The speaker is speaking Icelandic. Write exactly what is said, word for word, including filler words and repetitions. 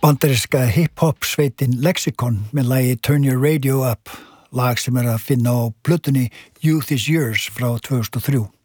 Bandaríska hip-hop sveitin Lexicon með lagi Turn Your Radio Up, lag sem er að finna á plötunni Youth Is Yours frá tvö þúsund og þrjú.